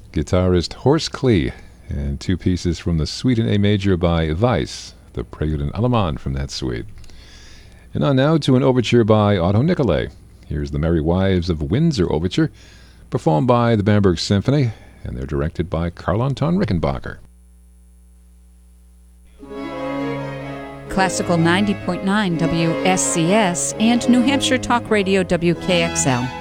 guitarist Horst Klee, and two pieces from the Suite in A major by Weiss, the Prelude and Allemande from that suite. And on now to an overture by Otto Nicolai. Here's the Merry Wives of Windsor Overture, performed by the Bamberg Symphony, and they're directed by Carl Anton Rickenbacker. Classical 90.9 WSCS and New Hampshire Talk Radio WKXL.